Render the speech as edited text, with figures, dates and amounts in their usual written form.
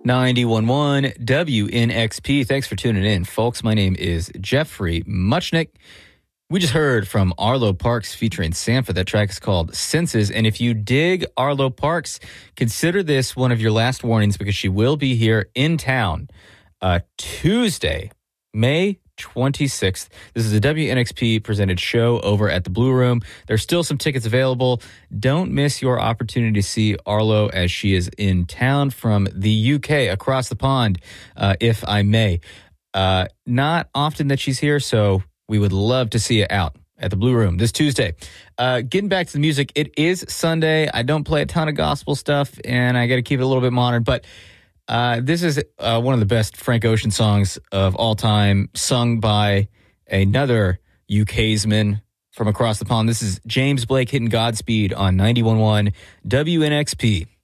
91.1 WNXP. Thanks for tuning in, folks. My name is Jeffrey Muchnick. We just heard from Arlo Parks featuring Sampha. That track is called Senses. And if you dig Arlo Parks, consider this one of your last warnings because she will be here in town Tuesday, May 26th. This is a WNXP presented show over at the Blue Room. There's still some tickets available. Don't miss your opportunity to see Arlo as she is in town from the UK, across the pond, if I may. Not often that she's here, so we would love to see you out at the Blue Room this Tuesday. Getting back to the music, it is Sunday. I don't play a ton of gospel stuff, and I got to keep it a little bit modern, but this is one of the best Frank Ocean songs of all time, sung by another UKsman from across the pond. This is James Blake hitting Godspeed on 91.1 WNXP.